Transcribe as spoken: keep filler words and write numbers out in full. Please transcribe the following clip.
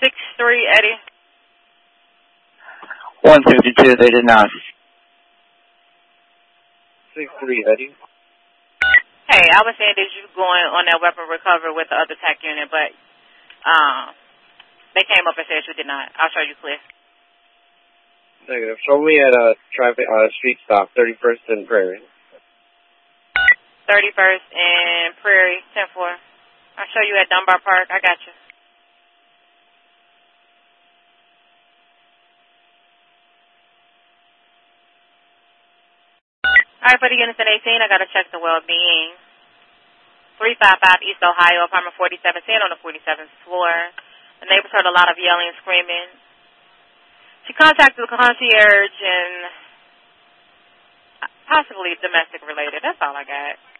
six three, Eddie. one fifty-two, they did not. six three, Eddie. Hey, I was saying, did you go on that weapon recovery with the other TAC unit, but um, they came up and said you did not. I'll show you clear. Negative. Show me at a traffic uh, street stop, thirty-first and Prairie. thirty-first and Prairie, ten four. I'll show you at Dunbar Park. I got you. All right, for the units in eighteen, I got to check the well-being. three five five East Ohio, apartment forty-seven ten on the forty-seventh floor. The neighbors heard a lot of yelling and screaming. She contacted the concierge and possibly domestic related. That's all I got.